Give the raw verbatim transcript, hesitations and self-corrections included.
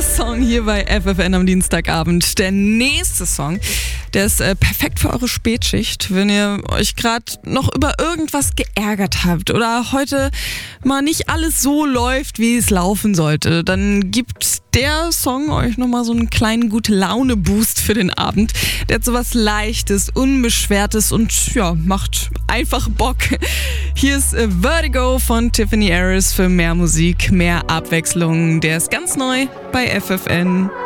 Song hier bei F F N am Dienstagabend. Der nächste Song, der ist äh, perfekt für eure Spätschicht, wenn ihr euch gerade noch über irgendwas geärgert habt oder heute mal nicht alles so läuft, wie es laufen sollte. Dann gibt der Song euch nochmal so einen kleinen Gute-Laune-Boost für den Abend. Der hat sowas Leichtes, Unbeschwertes und ja, macht einfach Bock. Hier ist äh, Vertigo von Tiffany Harris für mehr Musik, mehr Abwechslung. Der ist ganz neu bei F F N.